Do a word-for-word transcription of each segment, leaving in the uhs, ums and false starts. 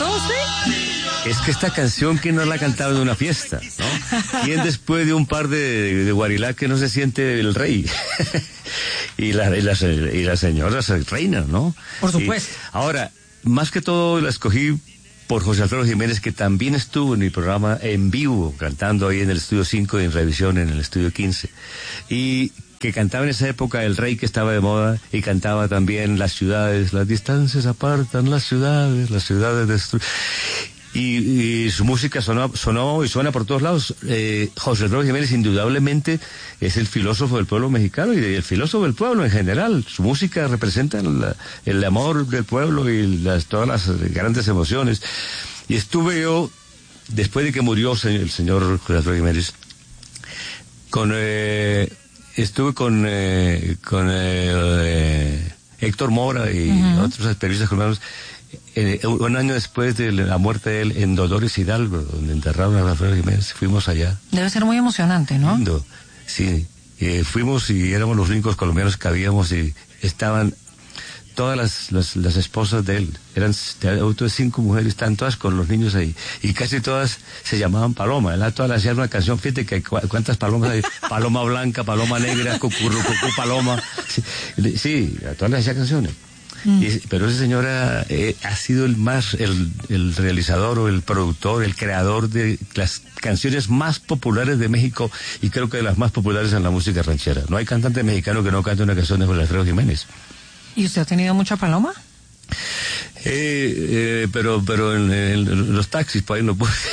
cantó usted? Es que esta canción, ¿quién no la ha cantado en una fiesta? ¿No? ¿Quién después de un par de, de guarilá que no se siente el rey? y, la, y, las, y las señoras reinas, ¿no? Por supuesto. Y ahora, más que todo la escogí por José Alfredo Jiménez, que también estuvo en mi programa en vivo, cantando ahí en el Estudio cinco y en revisión en el Estudio quince. Y que cantaba en esa época el rey que estaba de moda, y cantaba también las ciudades, las distancias apartan las ciudades, las ciudades destruyen. Y, y su música sonó, sonó y suena por todos lados. Eh, José Alfredo Jiménez indudablemente es el filósofo del pueblo mexicano y el filósofo del pueblo en general. Su música representa la, el amor del pueblo y las, todas las grandes emociones. Y estuve yo, después de que murió el señor José Alfredo Jiménez, con, eh, estuve con, eh, con eh, eh, Héctor Mora y uh-huh. otros periodistas colombianos. Eh, un año después de la muerte de él en Dolores Hidalgo, donde enterraron a Alfredo Jiménez, fuimos allá. Debe ser muy emocionante, ¿no? Lindo. Sí, eh, fuimos y éramos los únicos colombianos que habíamos, y estaban todas las, las, las esposas de él, eran de cinco mujeres, estaban todas con los niños ahí, y casi todas se llamaban Paloma. Él a todas le hacían una canción, fíjate que cu- cuántas palomas hay, Paloma Blanca, Paloma Negra, Cucurrucucú, Paloma, sí, sí, a todas les hacía canciones. Mm. Y, pero ese señor ha, eh, ha sido el más, el, el realizador o el productor, el creador de las canciones más populares de México, y creo que de las más populares en la música ranchera. No hay cantante mexicano que no cante una canción de José Alfredo Jiménez. ¿Y usted ha tenido mucha paloma? Eh, eh, pero pero en, en los taxis, por ahí no puedo.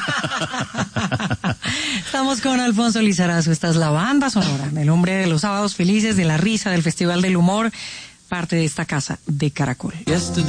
Estamos con Alfonso Lizarazo. Esta es la banda sonora, el hombre de los sábados felices, de la risa, del Festival del Humor, parte de esta casa de Caracol.